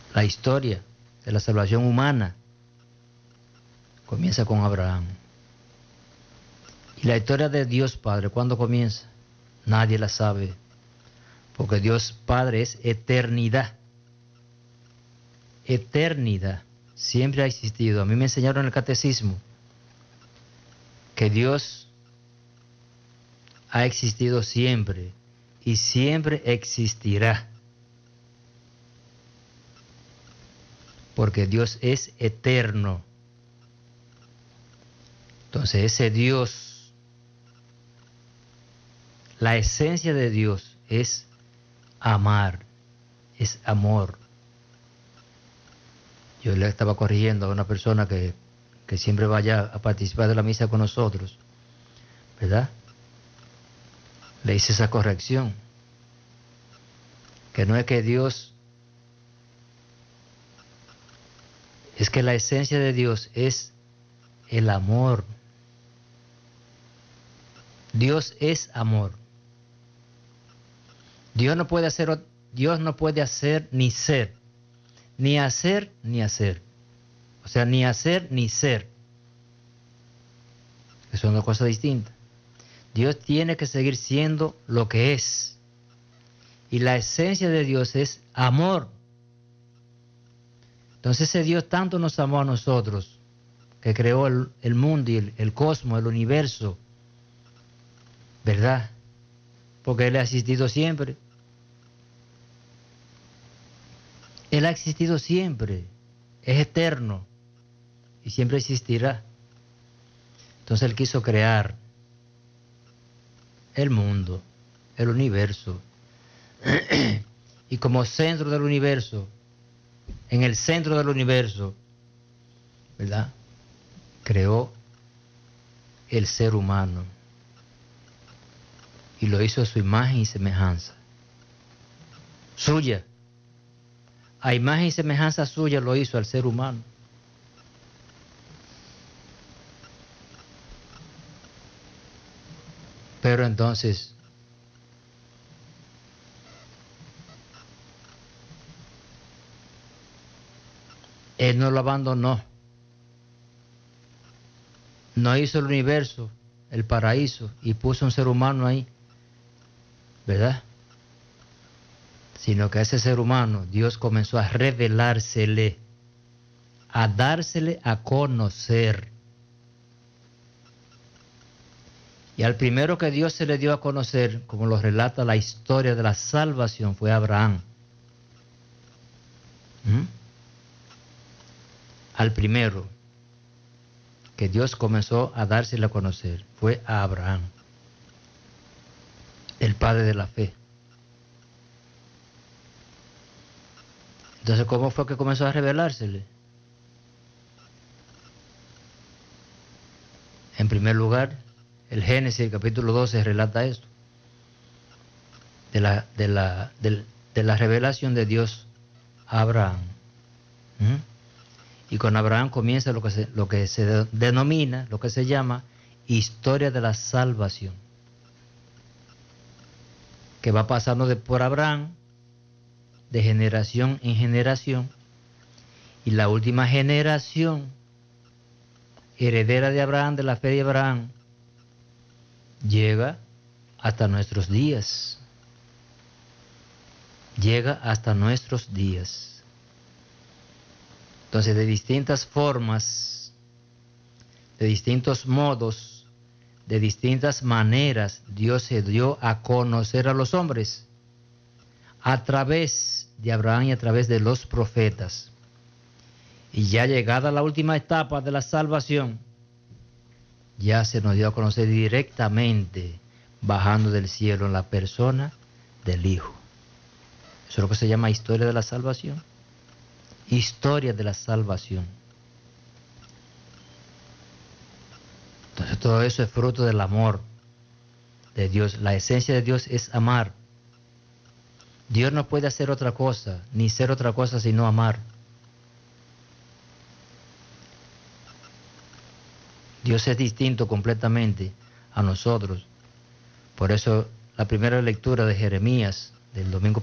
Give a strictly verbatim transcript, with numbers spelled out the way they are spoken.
La historia de la salvación humana comienza con Abraham. Y la historia de Dios Padre, ¿cuándo comienza? Nadie la sabe, porque Dios Padre es eternidad. Eternidad. Siempre ha existido. A mí me enseñaron en el catecismo que Dios ha existido siempre y siempre existirá. Porque Dios es eterno. Entonces ese Dios, la esencia de Dios es amar, es amor. Yo le estaba corrigiendo a una persona que, que siempre vaya a participar de la misa con nosotros, ¿verdad? Le hice esa corrección, que no es que Dios, es que la esencia de Dios es el amor. Dios es amor. Dios no puede hacer, Dios no puede hacer ni ser, ni hacer ni hacer. O sea, ni hacer ni ser. Que son dos cosas distintas. Dios tiene que seguir siendo lo que es. Y la esencia de Dios es amor. Entonces ese Dios tanto nos amó a nosotros, que creó el, el mundo y el, el cosmos, el universo, ¿verdad? Porque Él ha existido siempre. Él ha existido siempre, es eterno y siempre existirá. Entonces Él quiso crear el mundo, el universo, y como centro del universo, en el centro del universo, ¿verdad? Creó el ser humano y lo hizo a su imagen y semejanza, suya. A imagen y semejanza suya lo hizo al ser humano. Pero entonces, Él no lo abandonó. No hizo el universo, el paraíso, y puso un ser humano ahí, ¿verdad? Sino que a ese ser humano Dios comenzó a revelársele, a dársele a conocer. Y al primero que Dios se le dio a conocer, como lo relata la historia de la salvación, fue Abraham. ¿Mm? Al primero que Dios comenzó a dársele a conocer fue a Abraham, el padre de la fe. Entonces, ¿cómo fue que comenzó a revelársele? En primer lugar, el Génesis, el capítulo doce, relata esto, de la, de la, de, de la revelación de Dios a Abraham. ¿Mm? Y con Abraham comienza lo que, se, lo que se denomina, lo que se llama historia de la salvación, que va pasando de por Abraham, de generación en generación, y la última generación heredera de Abraham, de la fe de Abraham, llega hasta nuestros días. Llega hasta nuestros días. Entonces, de distintas formas, de distintos modos, de distintas maneras, Dios se dio a conocer a los hombres a través de Abraham y a través de los profetas. Y ya llegada la última etapa de la salvación, ya se nos dio a conocer directamente, bajando del cielo en la persona del Hijo. Eso es lo que se llama historia de la salvación. Historia de la salvación. Entonces todo eso es fruto del amor de Dios. La esencia de Dios es amar. Dios no puede hacer otra cosa, ni ser otra cosa sino amar. Dios es distinto completamente a nosotros. Por eso la primera lectura de Jeremías del domingo